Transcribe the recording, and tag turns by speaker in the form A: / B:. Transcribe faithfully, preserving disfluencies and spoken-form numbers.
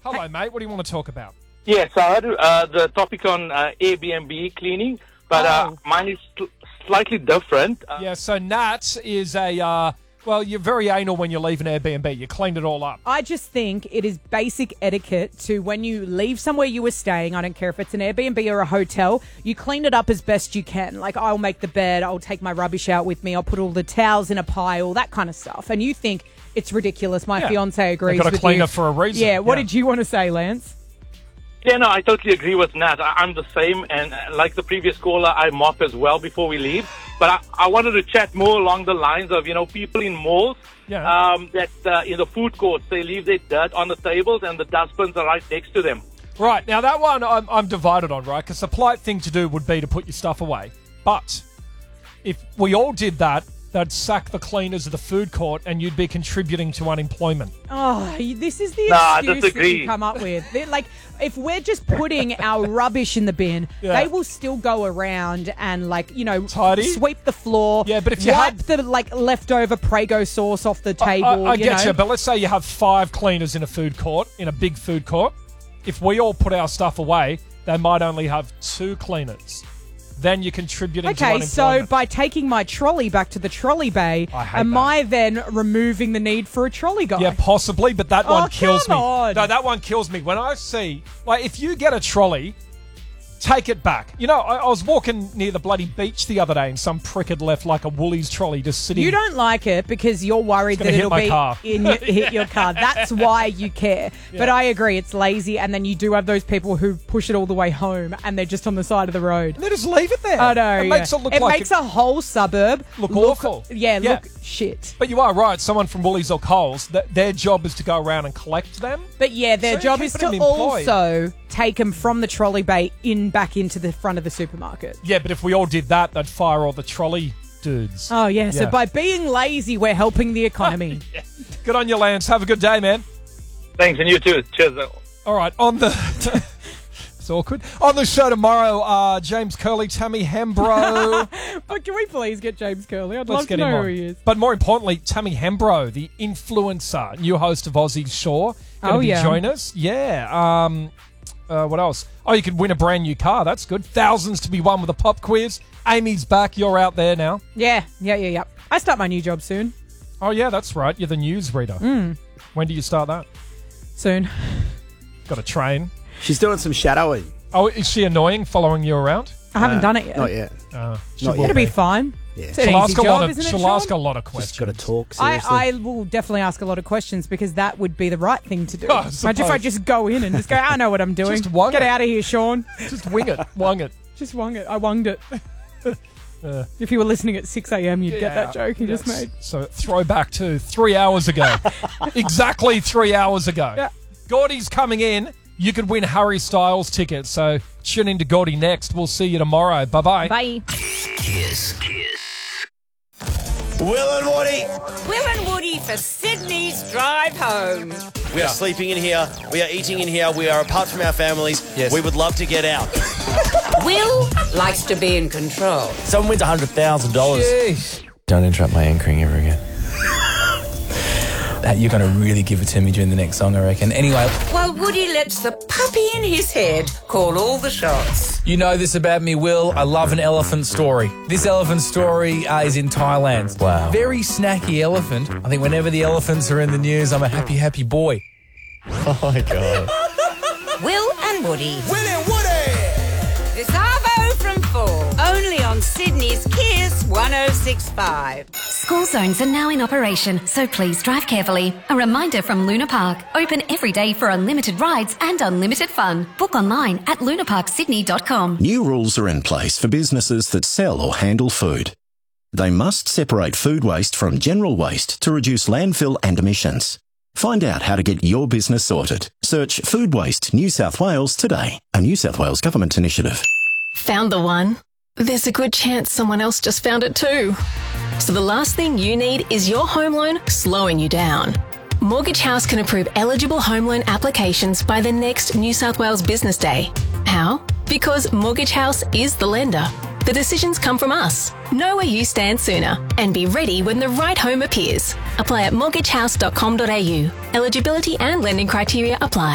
A: Hello, mate. What do you want to talk about?
B: Yes, I heard uh, the topic on uh, Airbnb cleaning, but
A: Oh.
B: uh, mine is sl- slightly different. Uh,
A: Yeah, so Nat is a, uh, well, you're very anal when you leave an Airbnb. You cleaned it all up.
C: I just think it is basic etiquette to when you leave somewhere you were staying, I don't care if it's an Airbnb or a hotel, you clean it up as best you can. Like, I'll make the bed, I'll take my rubbish out with me, I'll put all the towels in a pile, that kind of stuff. And you think it's ridiculous. My
A: Yeah.
C: fiance agrees
A: They've got a
C: with
A: cleaner
C: you.
A: for a reason.
C: Yeah, what
A: Yeah.
C: did you want to say, Lance?
B: Yeah, no, I totally agree with Nat. I- I'm the same, and uh, like the previous caller, I mop as well before we leave. But I, I wanted to chat more along the lines of, you know, people in malls
A: Yeah.
B: um, that uh, in the food courts, they leave their dirt on the tables and the dustbins are right next to them.
A: Right, now that one I'm, I'm divided on, right? Because the polite thing to do would be to put your stuff away. But if we all did that, they'd sack the cleaners of the food court and you'd be contributing to unemployment.
C: Oh, you- this is the
B: Nah, I
C: excuse that
B: disagree.
C: you come up with. They're like, if we're just putting our rubbish in the bin,
A: Yeah.
C: they will still go around and, like, you know,
A: Tidy?
C: sweep the floor.
A: Yeah, but if you
C: wipe
A: had-
C: the like leftover Prego sauce off the table.
A: I, I
C: you
A: get
C: know?
A: you, but let's say you have five cleaners in a food court, in a big food court. If we all put our stuff away, they might only have two cleaners. Then you're contributing to
C: Okay,
A: unemployment.
C: so by taking my trolley back to the trolley bay,
A: I hate
C: am
A: that.
C: I then removing the need for a trolley guy?
A: Yeah, possibly, but that
C: Oh,
A: one kills
C: come
A: me.
C: on.
A: No, that one kills me. When I see, like, if you get a trolley, take it back. You know, I, I was walking near the bloody beach the other day and some prick had left like a Woolies trolley just sitting.
C: You don't like it because you're worried
A: It's
C: that
A: gonna hit
C: it'll
A: my
C: be
A: car.
C: in your, hit your car. That's why you care. But I agree, it's lazy, and then you do have those people who push it all the way home, and they're just on the side of the road.
A: And they just leave it there.
C: I know.
A: It
C: yeah.
A: makes it look
C: it
A: like
C: makes a whole suburb
A: Look awful.
C: Yeah,
A: Yeah.
C: look shit.
A: But you are right. Someone from Woolies or Coles, th- their job is to go around and collect them.
C: But yeah, their
A: So you're
C: job is
A: keeping
C: to
A: them employed.
C: also take them from the trolley bay in back into the front of the supermarket.
A: Yeah, but if we all did that, they'd fire all the trolley dudes.
C: Oh yeah, so
A: Yeah.
C: by being lazy, we're helping the economy.
A: Yeah. Good on you, Lance. Have a good day, man.
B: Thanks, and you too. Cheers.
A: All right, on the... It's awkward. On the show tomorrow, uh, James Curley, Tammy Hembro.
C: But can we please get James Curley? I'd
A: Let's
C: love
A: get
C: to
A: him
C: know
A: on.
C: who he is.
A: But more importantly, Tammy Hembro, the influencer, new host of Aussie's Shore. Gonna
C: Oh,
A: be
C: yeah.
A: join us. Yeah. Um, uh, what else? Oh, you could win a brand new car. That's good. Thousands to be won with a pop quiz. Amy's back. You're out there now.
C: Yeah, yeah, yeah, yeah. I start my new job soon.
A: Oh, yeah, that's right. You're the news reader.
C: Mm.
A: When do you start that?
C: Soon.
A: Got a train.
D: She's doing some shadowing.
A: Oh, is she annoying following you around?
C: I haven't
D: Uh,
C: done it yet.
D: Not yet.
A: Uh, she
D: Not
A: will
D: yet.
C: It'll be fine.
D: Yeah.
C: It's an
A: She'll
C: easy
A: ask a
C: job,
A: lot of.
C: isn't it,
A: She'll
C: Sean?
A: ask a lot of
D: Just
A: questions.
D: got to talk seriously.
C: I, I will definitely ask a lot of questions because that would be the right thing to do.
A: Oh, I
C: Imagine if I
A: suppose.
C: just go in and just go, I know what I'm doing.
A: Just wung
C: Get
A: it.
C: out of here, Sean.
A: Just wing it, wung it.
C: Just wung it. I wunged it.
A: Uh,
C: If you were listening at six a.m., you'd get that joke you just
A: Yes.
C: made.
A: So throwback to three hours ago. Exactly three hours ago.
C: Yeah.
A: Gordy's coming in. You could win Harry Styles tickets. So tune in to Gordy next. We'll see you tomorrow. Bye-bye.
C: Bye.
E: Kiss. Kiss.
F: Will and Woody.
G: Will and Woody for Sydney's drive home.
F: We are sleeping in here. We are eating in here. We are apart from our families.
D: Yes.
F: We would love to get out.
G: Will likes to be in control.
F: Someone wins one hundred thousand dollars.
H: Don't interrupt my anchoring ever again. That you're going to really give it to me during the next song, I reckon. Anyway,
G: While Woody lets the puppy in his head call all the shots.
H: you know this about me, Will. I love an elephant story. This elephant story uh, is in Thailand. Wow. Very snacky elephant. I think whenever the elephants are in the news, I'm a happy, happy boy.
F: Oh my God.
G: Will and Woody.
F: Will and Woody.
G: This Arvo from four. Only on Sydney's Kiss one oh six point five.
I: School zones are now in operation, so please drive carefully. A reminder from Luna Park. Open every day for unlimited rides and unlimited fun. Book online at luna park sydney dot com.
J: New rules are in place for businesses that sell or handle food. They must separate food waste from general waste to reduce landfill and emissions. Find out how to get your business sorted. Search Food Waste New South Wales today, a New South Wales government initiative.
K: Found the one? There's a good chance someone else just found it too. So the last thing you need is your home loan slowing you down. Mortgage House can approve eligible home loan applications by the next New South Wales Business Day. How? Because Mortgage House is the lender. The decisions come from us. Know where you stand sooner and be ready when the right home appears. Apply at mortgage house dot com dot a u. Eligibility and lending criteria apply.